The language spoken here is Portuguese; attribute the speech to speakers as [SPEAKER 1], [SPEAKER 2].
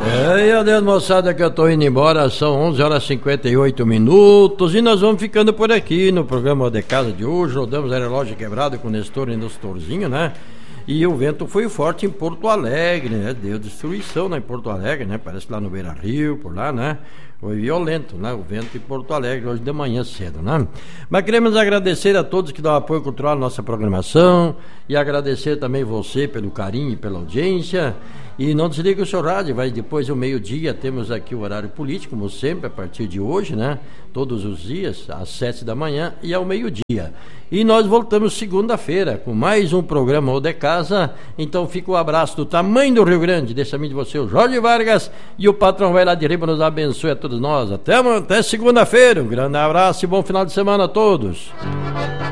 [SPEAKER 1] E adeus, moçada, que eu tô indo embora. São 11 horas e 58 minutos e nós vamos ficando por aqui no programa de casa de hoje. Rodamos a relógio quebrado com o Nestor e Nestorzinho, né? E o vento foi forte em Porto Alegre, né? Deu destruição, né, em Porto Alegre, né? Parece lá no Beira Rio, por lá, né? Foi violento, né? O vento em Porto Alegre hoje de manhã cedo, né? Mas queremos agradecer a todos que dão apoio cultural à nossa programação e agradecer também você pelo carinho e pela audiência. E não desligue o seu rádio, vai depois do meio-dia, temos aqui o horário político, como sempre, a partir de hoje, né? Todos os dias, às 7 da manhã e ao meio-dia. E nós voltamos segunda-feira com mais um programa O de Casa. Então fica o abraço do tamanho do Rio Grande, desse amigo de você, o Jorge Vargas, e o patrão vai lá de Riba nos abençoe a todos nós. Até segunda-feira, um grande abraço e bom final de semana a todos.